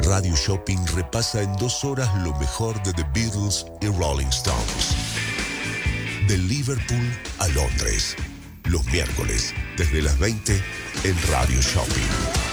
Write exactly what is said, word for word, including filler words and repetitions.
Radio Shopping repasa en dos horas lo mejor de The Beatles y Rolling Stones. De Liverpool a Londres. Los miércoles, desde las veinte, en Radio Shopping.